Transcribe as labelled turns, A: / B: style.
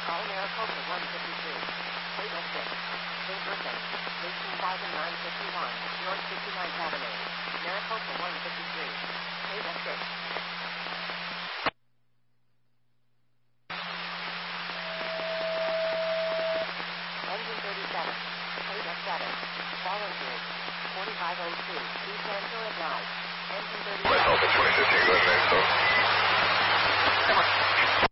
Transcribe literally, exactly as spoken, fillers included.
A: Call Maricopa one fifty-three. Table six. Bill Griffin. eighteen thousand nine hundred fifty-one. North fifty-ninth Avenue. Maricopa one fifty-three. Table six. Engine thirty-seven. Table seven. Volunteers. forty-five oh two. East Ventura Drive. Engine thirty-seven.
B: twenty fifteen, go ahead,